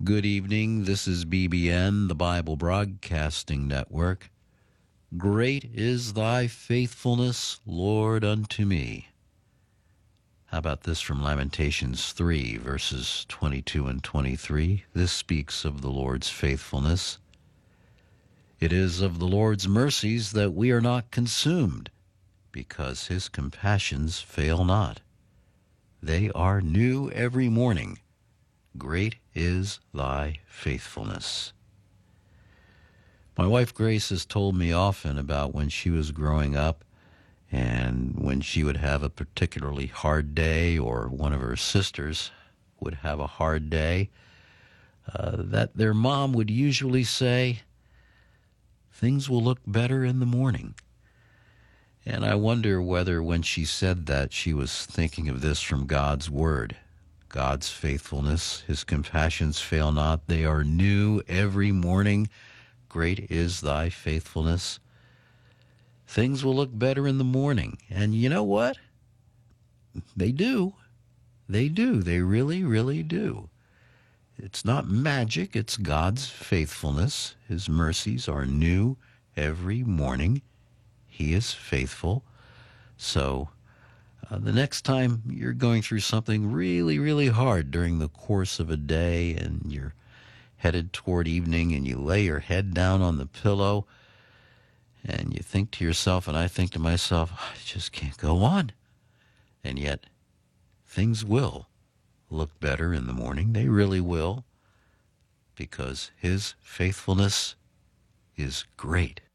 Good evening. This is BBN, the Bible Broadcasting Network. Great is thy faithfulness, Lord, unto me. How about this from Lamentations 3, verses 22 and 23? This speaks of the Lord's faithfulness. It is of the Lord's mercies that we are not consumed, because his compassions fail not. They are new every morning. Great is thy faithfulness. My wife Grace has told me often about when she was growing up and when she would have a particularly hard day or one of her sisters would have a hard day, that their mom would usually say, "Things will look better in the morning." And I wonder whether when she said that she was thinking of this from God's Word. God's faithfulness, his compassions fail not. They are new every morning. Great is thy faithfulness. Things will look better in the morning. And you know what? They do. They do. They really, really do. It's not magic. It's God's faithfulness. His mercies are new every morning. He is faithful. So the next time you're going through something really, really hard during the course of a day and you're headed toward evening and you lay your head down on the pillow and you think to yourself, and I think to myself, I just can't go on. And yet things will look better in the morning. They really will, because his faithfulness is great.